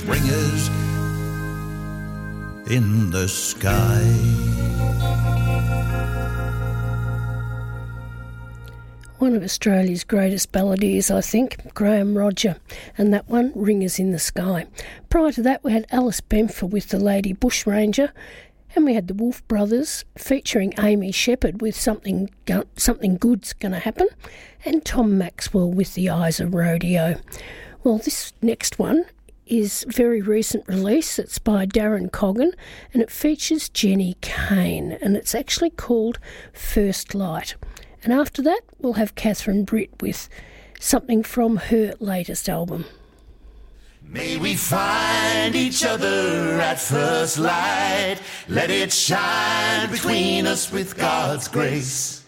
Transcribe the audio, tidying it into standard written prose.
ringers in the sky. One of Australia's greatest balladeers, I think, Graham Rodger, and that one, Ringers in the Sky. Prior to that, we had Alice Benfer with The Lady Bushranger, and we had the Wolf Brothers featuring Amy Shepherd with Something Good's Gonna Happen, and Tom Maxwell with The Eyes of Rodeo. Well, this next one is a very recent release. It's by Darren Coggan, and it features Jenny Kane, and it's actually called First Light. And after that, we'll have Catherine Britt with something from her latest album. May we find each other at first light. Let it shine between us with God's grace.